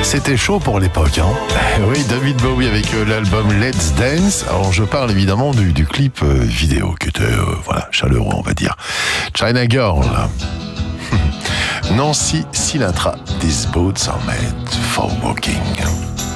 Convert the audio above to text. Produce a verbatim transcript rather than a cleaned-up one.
C'était chaud pour l'époque, hein. Oui, David Bowie avec euh, l'album Let's Dance. Alors je parle évidemment du, du clip euh, vidéo qui était euh, voilà, chaleureux, on va dire. China Girl. Nancy Sinatra, These boats are made for walking.